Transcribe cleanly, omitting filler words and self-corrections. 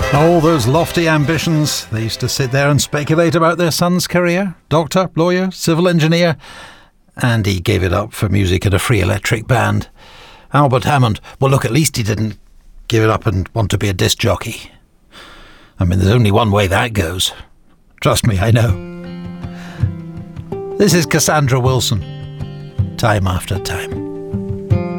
All those lofty ambitions. They used to sit there and speculate about their son's career. Doctor, lawyer, civil engineer. And he gave it up for music in a free electric band. Albert Hammond, well look, at least he didn't give it up and want to be a disc jockey. I mean, there's only one way that goes. Trust me, I know. This is Cassandra Wilson. Time After Time.